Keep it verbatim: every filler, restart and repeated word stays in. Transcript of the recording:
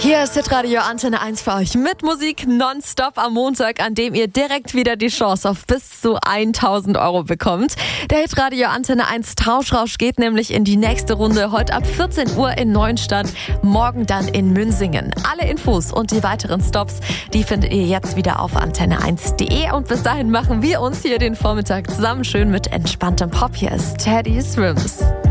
Hier ist Hitradio Antenne eins für euch mit Musik nonstop am Montag, an dem ihr direkt wieder die Chance auf bis zu tausend Euro bekommt. Der Hitradio Antenne eins Tauschrausch geht nämlich in die nächste Runde heute ab vierzehn Uhr in Neuenstadt, morgen dann in Münsingen. Alle Infos und die weiteren Stops, die findet ihr jetzt wieder auf antenne eins punkt de und bis dahin machen wir uns hier den Vormittag zusammen schön mit entspanntem Pop. Hier ist Teddy Swims.